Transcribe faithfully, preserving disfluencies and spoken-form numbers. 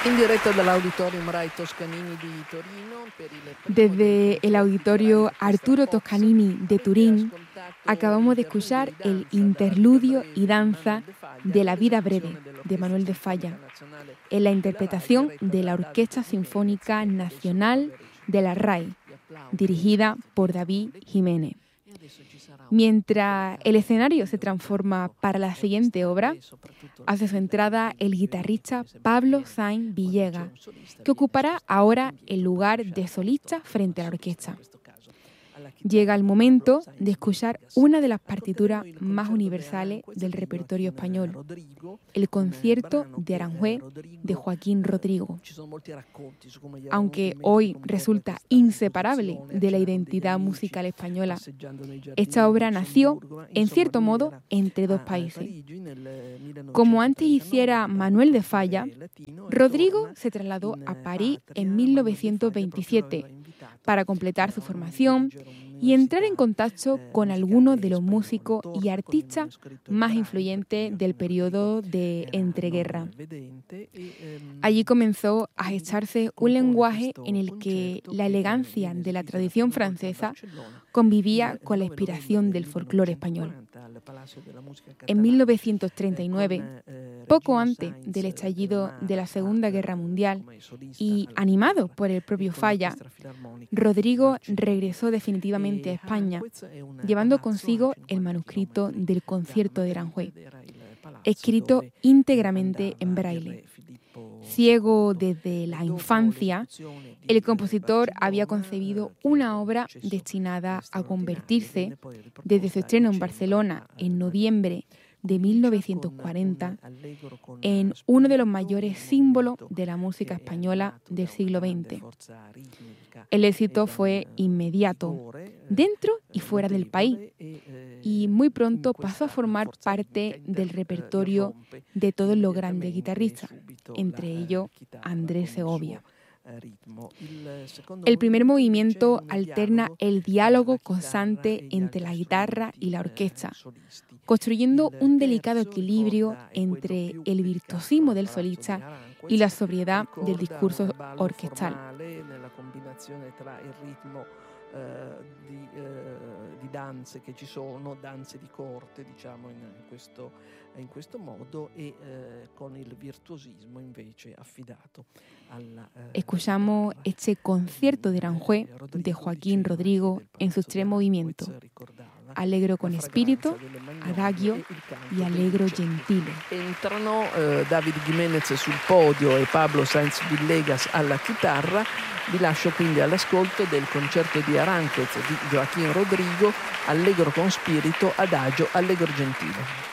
In diretta dall'Auditorium Rai Toscanini di Torino per il Desde el auditorio Arturo Toscanini de Turín, acabamos de escuchar el interludio y danza de La vida breve de Manuel de Falla, en la interpretación de la Orquesta Sinfónica Nacional de la R A I, dirigida por David Jiménez. Mientras el escenario se transforma para la siguiente obra, hace su entrada el guitarrista Pablo Sainz Villegas, que ocupará ahora el lugar de solista frente a la orquesta. Llega el momento de escuchar una de las partituras más universales del repertorio español, el concierto de Aranjuez de Joaquín Rodrigo. Aunque hoy resulta inseparable de la identidad musical española, esta obra nació, en cierto modo, entre dos países. Como antes hiciera Manuel de Falla, Rodrigo se trasladó a París en mil novecientos veintisiete para completar su formación y entrar en contacto con algunos de los músicos y artistas más influyentes del periodo de entreguerra. Allí comenzó a gestarse un lenguaje en el que la elegancia de la tradición francesa convivía con la inspiración del folclore español. En mil novecientos treinta y nueve, poco antes del estallido de la Segunda Guerra Mundial y animado por el propio Falla, Rodrigo regresó definitivamente a España, llevando consigo el manuscrito del concierto de Aranjuez, escrito íntegramente en braille. Ciego desde la infancia, el compositor había concebido una obra destinada a convertirse, desde su estreno en Barcelona en noviembre de mil novecientos cuarenta, en uno de los mayores símbolos de la música española del siglo veinte. El éxito fue inmediato, dentro y fuera del país, y muy pronto pasó a formar parte del repertorio de todos los grandes guitarristas, entre ellos Andrés Segovia. El primer movimiento alterna el diálogo constante entre la guitarra y la orquesta, construyendo un delicado equilibrio entre el virtuosismo del solista y la sobriedad del discurso orquestal. Di, eh, di danze che ci sono, danze di corte, diciamo, in questo, in questo modo, e eh, con il virtuosismo invece affidato alla... Eh, Escuchamos este concierto de Aranjuez de Joaquín Rodrigo en sus tres movimientos: Allegro con spirito, Adagio y Allegro gentile. Entrano eh, David Jiménez sul podio e Pablo Sainz Villegas alla chitarra. Vi lascio quindi all'ascolto del concerto di Aranjuez di Joaquín Rodrigo, Allegro con spirito, Adagio, Allegro gentile.